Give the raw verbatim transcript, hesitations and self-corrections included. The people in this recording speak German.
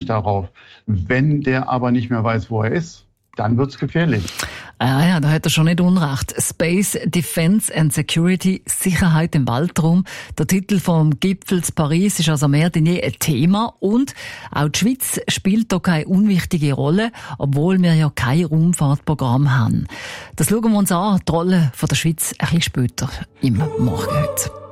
darauf. Wenn der aber nicht mehr weiß, wo er ist, dann wird's gefährlich. Ah ja, da hat er schon nicht unrecht. Space, Defense and Security, Sicherheit im Weltraum. Der Titel vom Gipfel in Paris ist also mehr denn je ein Thema. Und auch die Schweiz spielt da keine unwichtige Rolle, obwohl wir ja kein Raumfahrtprogramm haben. Das schauen wir uns an, die Rolle von der Schweiz ein bisschen später im Morgen heute.